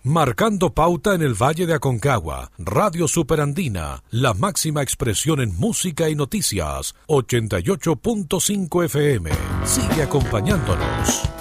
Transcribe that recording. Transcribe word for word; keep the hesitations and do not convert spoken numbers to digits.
Marcando pauta en el Valle de Aconcagua, Radio Superandina, la máxima expresión en música y noticias, ochenta y ocho punto cinco F M. Sigue acompañándonos.